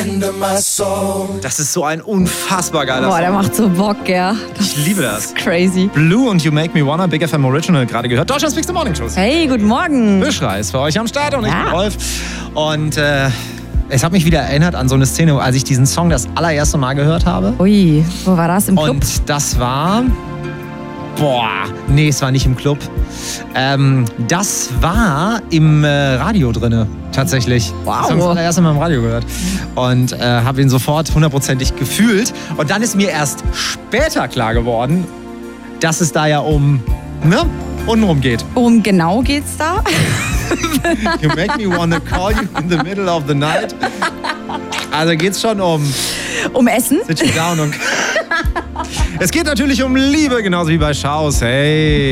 Das ist so ein unfassbar geiler Song. Boah, der macht so Bock, ja. Ich liebe das. ist crazy. Blue und You Make Me Wanna, Big FM Original, gerade gehört. Deutschlands Big Morning Show. Hey, guten Morgen. Büschrei ist für euch am Start und ich bin Rolf. Und es hat mich wieder erinnert an so eine Szene, als ich diesen Song das allererste Mal gehört habe. Ui, wo war das? Im Club? Und das war... nee, es war nicht im Club. Das war im Radio drinne, tatsächlich. Wow. Das habe ich das allererste Mal im Radio gehört. Und habe ihn sofort hundertprozentig gefühlt. Und dann ist mir erst später klar geworden, dass es da ja untenrum geht. Worum genau geht's da? You make me wanna call you in the middle of the night. Also geht's schon um Essen? Sit you down und es geht natürlich um Liebe, genauso wie bei Schaus. Hey.